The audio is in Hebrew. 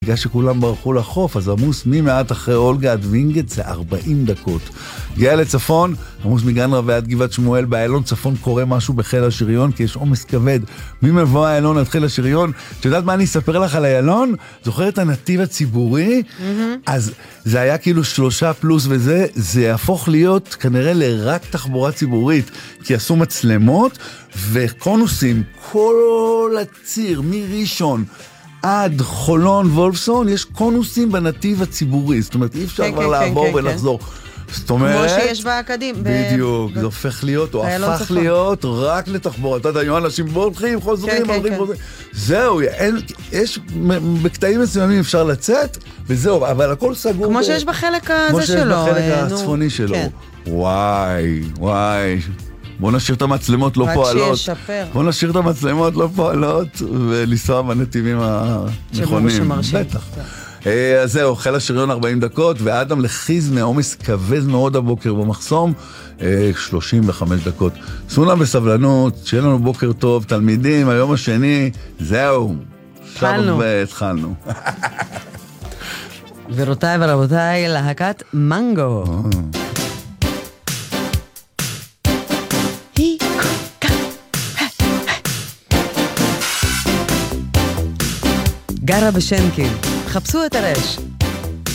בגלל שכולם ברחו לחוף, אז עמוס ממעט אחרי אולגה עד וינגייט זה 40 דקות. הגיע לצפון, עמוס מגן רבי עד גבעת שמואל, באיילון צפון קורה משהו בחיל השריון, כי יש עומס כבד. ממבוא האיילון עד חיל השריון, את יודעת מה אני אספר לך על איילון? זוכר את הנתיב הציבורי? אז זה היה כאילו 3 פלוס וזה, זה יהפוך להיות כנראה לרק תחבורה ציבורית, כי עשו מצלמות וקונוסים, כל הציר, מראשון, עד חולון וולפסון, יש קונוסים בנתיב הציבורי, זאת אומרת, אי אפשר כבר לעבור ולחזור. זאת אומרת, כמו שיש באקדים. בדיוק, זה הופך להיות, או הפך להיות רק לתחבורה. אתה יודע, אנשים הולכים, חוזרים, זהו, יש, בקטעים מסוימים אפשר לצאת, וזהו, אבל הכל סגור. כמו שיש בחלק הזה שלו. כמו שיש בחלק הצפוני שלו. וואי. בוא נשאיר את המצלמות לא פועלות. בוא נשאיר את המצלמות לא פועלות, ולנסוע בנתיבים הנכונים. בטח. אז זהו, חיל השריון 40 דקות, ואדם לחיז מעומס כבד מאוד הבוקר במחסום, 35 דקות. סעו בסבלנות, שיהיה לנו בוקר טוב, תלמידים, היום השני, זהו. התחלנו. גבירותיי ורבותיי, להקת מנגו. גרה בשנקין, חפשו את הרש.